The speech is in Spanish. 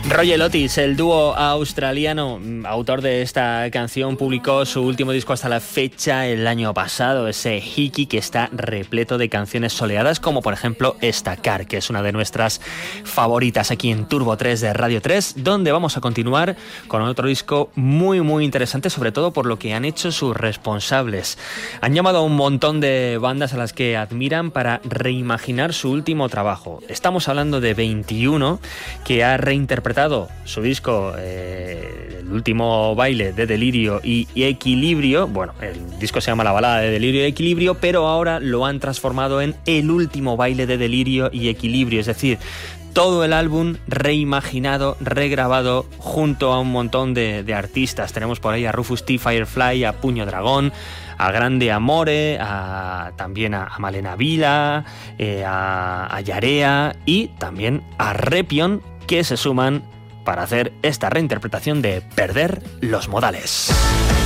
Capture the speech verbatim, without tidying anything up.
Royal Otis, el dúo australiano, autor de esta canción, publicó su último disco hasta la fecha el año pasado, ese Hickey, que está repleto de canciones soleadas, como por ejemplo esta Car, que es una de nuestras favoritas aquí en Turbo tres de Radio tres, donde vamos a continuar con otro disco muy muy interesante, sobre todo por lo que han hecho sus responsables. Han llamado a un montón de bandas a las que admiran para reimaginar su último trabajo. Estamos hablando de veintiuno, que ha reinterpretado su disco, eh, el último baile de Delirio y, y Equilibrio. Bueno, el disco se llama La balada de Delirio y Equilibrio, pero ahora lo han transformado en El último baile de Delirio y Equilibrio, es decir, todo el álbum reimaginado, regrabado junto a un montón de, de artistas. Tenemos por ahí a Rufus T. Firefly, a Puño Dragón, a Grande Amore, a, también a, a Malena Vila, eh, a, a Yarea y también a Repion, que se suman para hacer esta reinterpretación de Perder los modales.